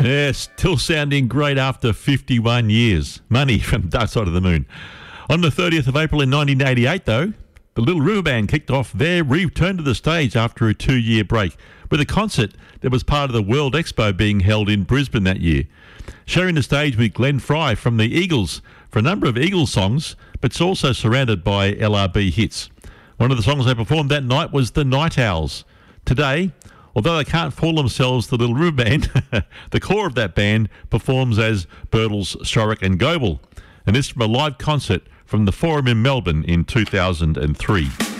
Yeah, still sounding great after 51 years. Money from Dark Side of the Moon. On the 30th of April in 1988, though, the Little River Band kicked off their return to the stage after a 2-year break with a concert that was part of the World Expo being held in Brisbane that year. Sharing the stage with Glenn Fry from the Eagles for a number of Eagles songs, but it's also surrounded by LRB hits. One of the songs they performed that night was The Night Owls. Today, although they can't call themselves the Little River Band, the core of that band performs as Birtles, Shorrock and Goebel. And this from a live concert from the Forum in Melbourne in 2003.